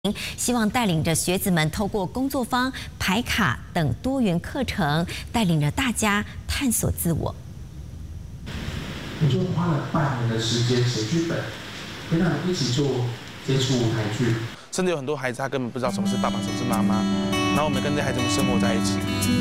希望带领着学子们透过工作坊、排卡等多元课程，带领着大家探索自我。 我就花了半年的时间写剧本，跟他们一起做接触舞台剧。 甚至有很多孩子他根本不知道什么是爸爸，什么是妈妈，然后我们跟这孩子们生活在一起。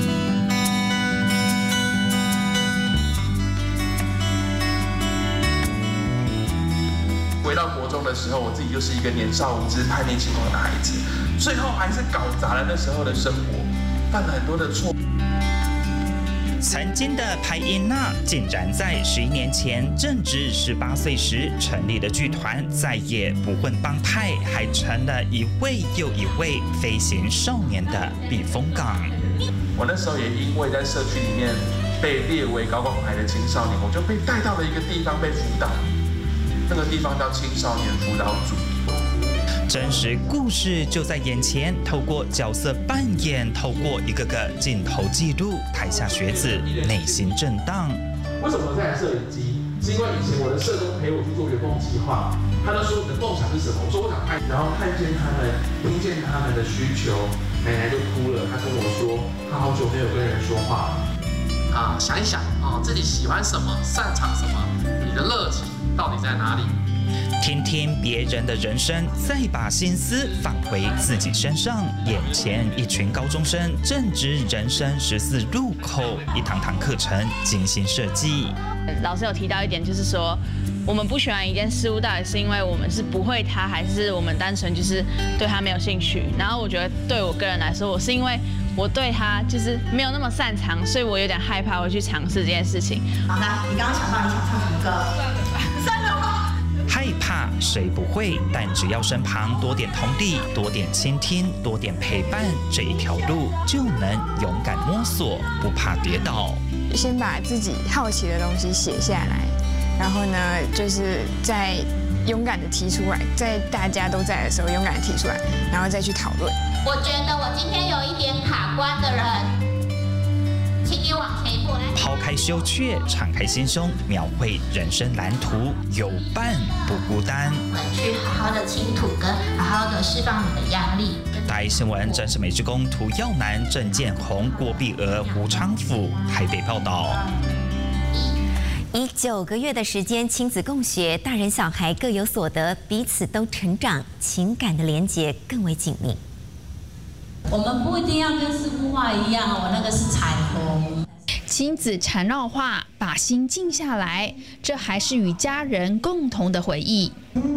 回到国中的时候，我自己就是一个年少无知、叛逆轻狂的孩子，最后还是搞砸了那时候的生活，犯了很多的错。 曾经的派因娜竟然在11年前正值18岁时成立的剧团，再也不混帮派，还成了一位又一位飞行少年的避风港。 我那时候也因为在社区里面被列为高关怀的青少年，我就被带到了一个地方被辅导。那个地方叫青少年辅导组。 真实故事就在眼前，透过角色扮演，透过一个个镜头记录，台下学子内心震荡。 为什么在摄影机？是因为以前我的社工陪我去做圆梦计划，他都说你的梦想是什么？我说我想拍，然后看见他们，听见他们的需求，奶奶就哭了。她跟我说，她好久没有跟人说话了。 想一想自己喜欢什么，擅长什么，你的热情到底在哪里？ 听听别人的人生，再把心思放回自己身上。眼前一群高中生正值人生14路口，一堂堂课程精心设计。 老师有提到一点，就是说我们不喜欢一件事物，到底是因为我们是不会它，还是我们单纯就是对它没有兴趣？然后我觉得对我个人来说，我是因为我对它就是没有那么擅长，所以我有点害怕会去尝试这件事情。 好，那你刚刚想到你想唱什么歌？算了吧。 害怕谁不会，但只要身旁多点同理，多点倾听，多点陪伴，这一条路就能勇敢摸索，不怕跌倒。 先把自己好奇的东西写下来，然后呢，就是再勇敢的提出来，在大家都在的时候勇敢的提出来，然后再去讨论。 我觉得我今天有一点卡关的人，请你往前一步来。 抛开羞怯，敞开心胸，描绘人生蓝图，有伴不孤单。 去好好的倾吐跟好好的释放你的压力。 台新闻真是美职工涂耀南、郑建宏、郭碧娥、胡昌甫台北报道。 以9个月的时间亲子共学，大人小孩各有所得，彼此都成长，情感的连结更为紧密。 我们不一定要跟四幅画一样，我那个是彩虹。 亲子缠绕画，把心静下来，这还是与家人共同的回忆。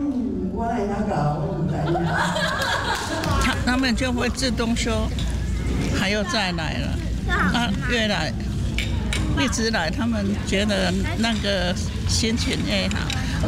他们就会自动说，还要再来了，越来一直来，他们觉得那个心情越好。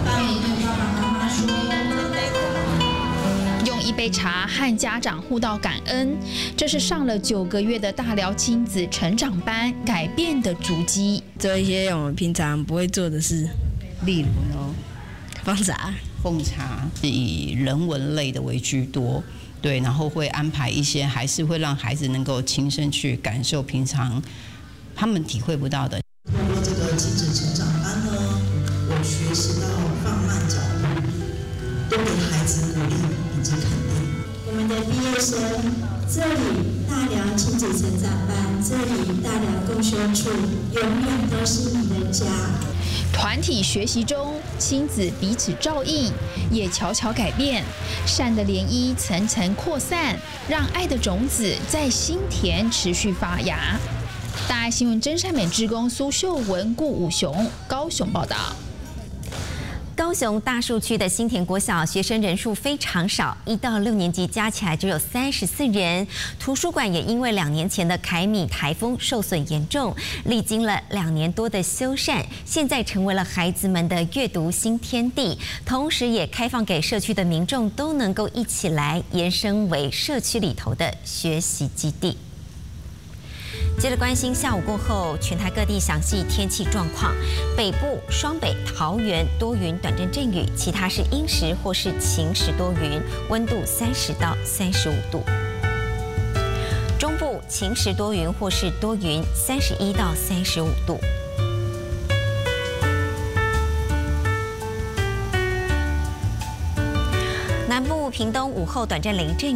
用一杯茶和家长互道感恩，这是上了9个月的大寮亲子成长班改变的足迹。 做一些我们平常不会做的事， 例如呢， 奉茶是以人文类的为居多，对，然后会安排一些，还是会让孩子能够亲身去感受平常他们体会不到的。 通过这个亲子成长班呢，我学习到放慢脚步，多给孩子鼓励以及肯定。 我们的毕业生，这里大寮亲子成长班，这里大寮共修处，永远都是你的家。 团体学习中，亲子彼此照应，也悄悄改变。善的涟漪层层扩散，让爱的种子在心田持续发芽。大爱新闻真善美志工苏秀文、顾武雄高雄报道。 高雄大树区的新田国小学生人数非常少，1到6年级加起来只有34人。图书馆也因为2年前的凯米台风受损严重，历经了2年多的修缮，现在成为了孩子们的阅读新天地，同时也开放给社区的民众都能够一起来延伸为社区里头的学习基地。接着关心下午过后全台各地详细天气状况。北部双北、桃园多云短暂阵雨，其他是阴时或是晴时多云，温度30到35度。中部晴时多云或是多云，31到35度。南部屏东午后短暂雷阵